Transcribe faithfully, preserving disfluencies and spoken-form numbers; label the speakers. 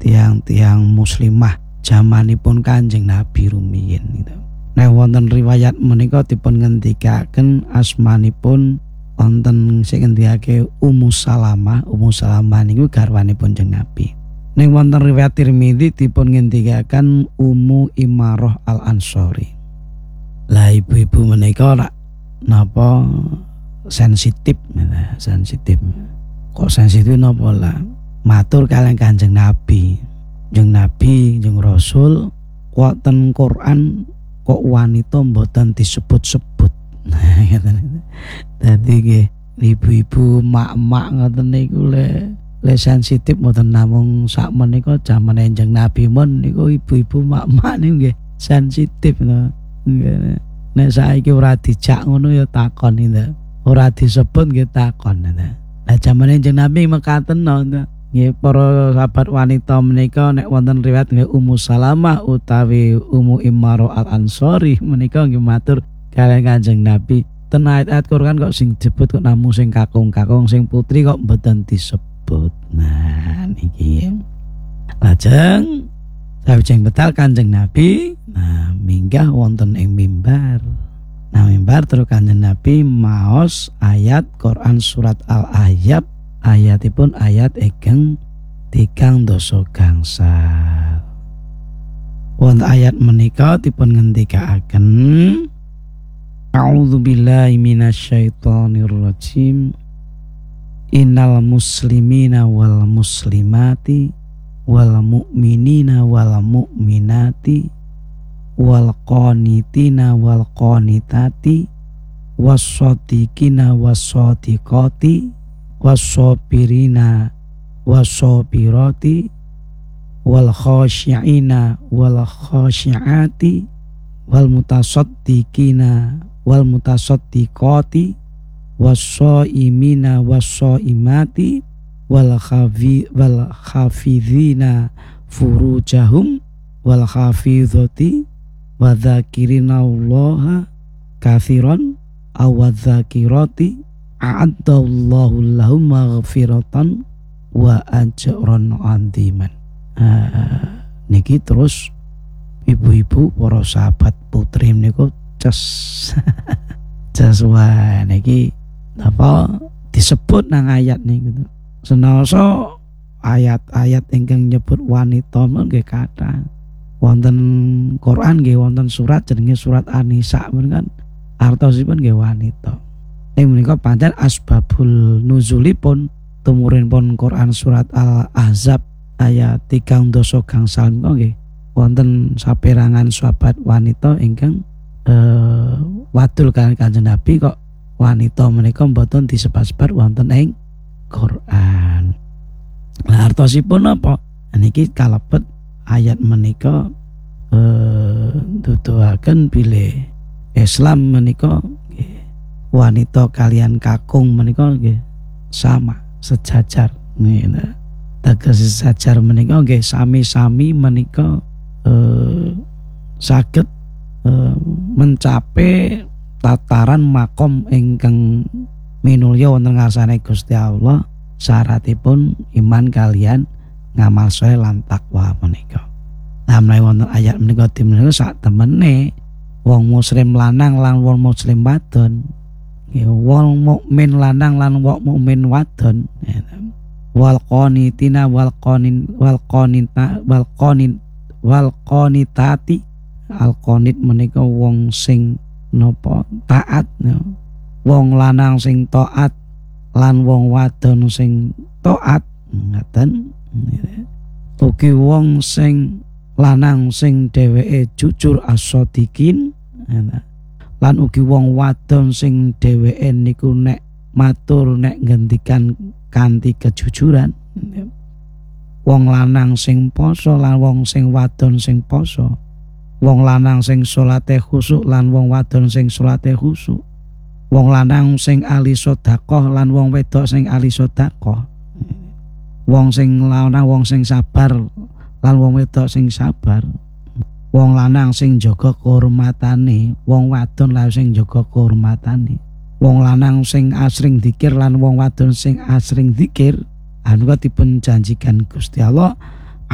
Speaker 1: tiang-tiang muslimah jamanipun Kanjeng Nabi rumiyin gitu. Nek wonten riwayat menika dipun ngendikaken asmanipun wonten sing ngendikake Ummu Salamah. Ummu Salamah niku garwanipun Kanjeng Nabi. Ning wonten riwayat Tirmidzi dipun ngendikaken Ummu Imarah Al-Ansori. Lah ibu-ibu menika rak napa sensitif, sensitif. Kok sensitif napa lah? Matur kalian Kanjeng Nabi. Kanjeng Nabi, Kanjeng Rasul, kok ten Quran kok wanita mboten disebut-sebut. Nah, ngoten. Dadi nggih ibu-ibu, mak-mak ngoten niku le le sensitif mboten namung sak menika jaman Kanjeng Nabi men niku ibu-ibu mak-mak niku nggih sensitif to. Nggih. Nek saiki ora dijak ngono ya takon itu. Ora disebut nggih takon itu. Lah jaman Kanjeng Nabi mekaten no. Nggih para sahabat wanita menika nek wonten riwayat nggih Ummu Salamah utawi Ummu Imarah Al-Ansori menika nggih matur kaliyan Kanjeng Nabi, ten ayat-ayat Quran kok sing disebut kok namung sing kakung-kakung, sing putri kok mboten disebut. Nah niki lajeng sawijing betal Kanjeng Nabi nah minggah wonten ing mimbar. Nah mimbar terus Kanjeng Nabi maos ayat Quran surat Al-Ahzab, ayatipun ayat egeng tigang doso gangsal. Wonten ayat menika dipun ngendikaaken A'udzubillahi minasyaitonir rajim. Innal muslimina wal muslimati wal mu'minina wal mu'minati wal qanitina wal qanitati was shadiqina was shadiqati was-sabirina was-sabirati wal khashi'ina wal khashi'ati wal mutasaddiqina wal mutasaddiqati was-shaimina was-shaimati wal khafi wal khafizina furujahum wal khafizati wa dzakirina Allaha katsiran aw dzakirati a'addallahu lahum maghfiratan wa ajran 'aziman. Uh, niki terus ibu-ibu para sahabat putri niku ces ces wae niki apa disebut nang ayat niku. Senaosa ayat-ayat ingkang nyebut wanita nggih kathah. Wonten Quran nggih wonten surat jenenge surat An-Nisa kan artosipun nggih wanita. Ing menika pancen asbabul nuzulipun tumurunipun Quran surat Al-Ahzab ayat tigang doso gangsal menika nggih wonten saperangan sahabat wanita ingkang eh, wadul kaliyan Kanjeng Nabi kok wanita menika mboten disebat-sebat wonten ing Quran. Lah artosipun apa? Niki kalebet ayat menika eh, nuduhaken bilih Islam menika wanita kalian kakung menika nggih sama sejajar ngene. Teges sejajar menika nggih sami-sami menika eh, saged eh, mencapai tataran makom ingkang minulya wonten ngarsane Gusti Allah. Syaratipun iman kalian ngamal saleh lan takwa menika. Nah menawi wonten ayat menika dimenika sak temene wong muslim lanang lan wong muslim wadon, wong mukmin lanang lan wong mukmin wadon, wal qanitina wal qanin wal qanita wal qanin wal qanitati al qanit menika wong sing napa taat, wong lanang sing taat lan wong wadon sing taat ngaten. Ugi wong sing lanang sing dheweke jujur as-shadiqin lan ugi wong wadon sing dheweke niku nek matur nek ngendikan kanthi kejujuran. Wong lanang sing poso lan wong sing wadon sing poso. Wong lanang sing salate khusyuk lan wong wadon sing salate khusyuk. Wong lanang sing ahli sedekah lan wong wedok sing ahli sedekah. Wong sing lanang wong sing sabar lan wong wedok sing sabar. Wong lanang sing jaga kehormatane, wong wadon lan sing jaga kehormatane. Wong lanang sing asring zikir lan wong wadon sing asring zikir. Anu dipun janjikan Gusti Allah